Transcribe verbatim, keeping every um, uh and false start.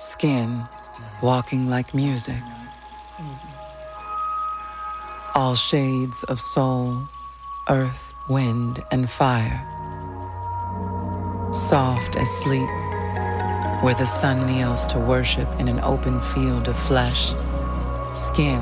Skin walking like music. All shades of soul, earth, wind, and fire. Soft as sleep, where the sun kneels to worship in an open field of flesh. Skin